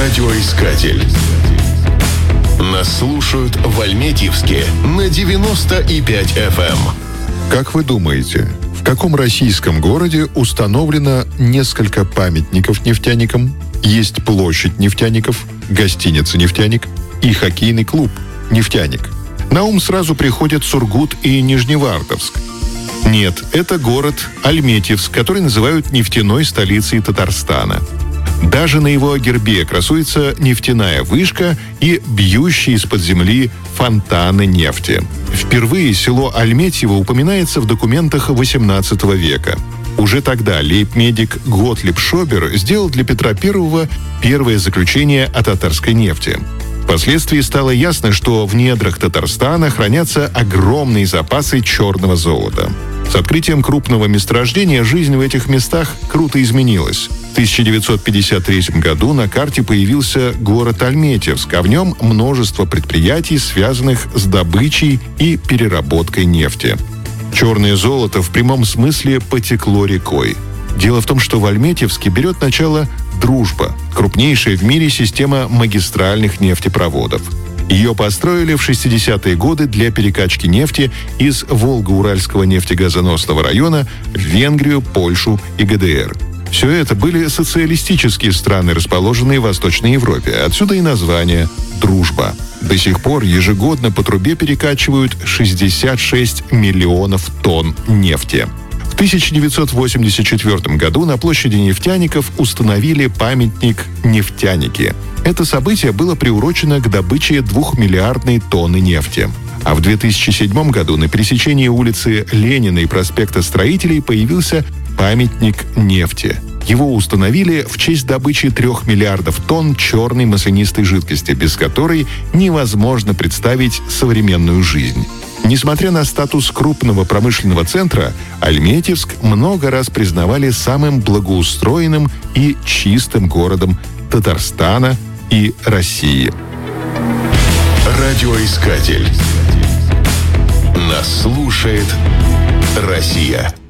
Радиоискатель. Нас слушают в Альметьевске на 90,5 FM. Как вы думаете, в каком российском городе установлено несколько памятников нефтяникам? Есть площадь нефтяников, гостиница «Нефтяник» и хоккейный клуб «Нефтяник». На ум сразу приходят Сургут и Нижневартовск. Нет, это город Альметьевск, который называют нефтяной столицей Татарстана. Даже на его гербе красуется нефтяная вышка и бьющие из-под земли фонтаны нефти. Впервые село Альметьево упоминается в документах XVIII века. Уже тогда лейб-медик Готлиб Шобер сделал для Петра I первое заключение о татарской нефти. Впоследствии стало ясно, что в недрах Татарстана хранятся огромные запасы черного золота. С открытием крупного месторождения жизнь в этих местах круто изменилась. В 1953 году на карте появился город Альметьевск, а в нем множество предприятий, связанных с добычей и переработкой нефти. Черное золото в прямом смысле потекло рекой. Дело в том, что в Альметьевске берет начало «Дружба», крупнейшая в мире система магистральных нефтепроводов. Ее построили в 60-е годы для перекачки нефти из Волго-Уральского нефтегазоносного района в Венгрию, Польшу и ГДР. Все это были социалистические страны, расположенные в Восточной Европе. Отсюда и название «Дружба». До сих пор ежегодно по трубе перекачивают 66 миллионов тонн нефти. В 1984 году на площади нефтяников установили памятник «Нефтяники». Это событие было приурочено к добыче 2-миллиардной тонны нефти. А в 2007 году на пересечении улицы Ленина и проспекта Строителей появился памятник нефти. Его установили в честь добычи 3 миллиардов тонн черной маслянистой жидкости, без которой невозможно представить современную жизнь. Несмотря на статус крупного промышленного центра, Альметьевск много раз признавали самым благоустроенным и чистым городом Татарстана и России. Радиоискатель. Нас слушает Россия.